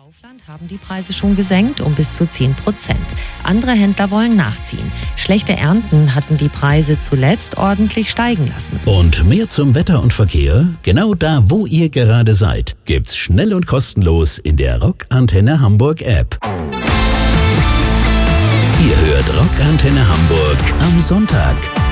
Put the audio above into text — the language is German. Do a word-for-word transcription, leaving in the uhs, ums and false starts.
Kaufland haben die Preise schon gesenkt um bis zu zehn Prozent. Andere Händler wollen nachziehen. Schlechte Ernten hatten die Preise zuletzt ordentlich steigen lassen. Und mehr zum Wetter und Verkehr? Genau da, wo ihr gerade seid, gibt's schnell und kostenlos in der Rock Antenne Hamburg App. Ihr hört Rock Antenne Hamburg am Sonntag.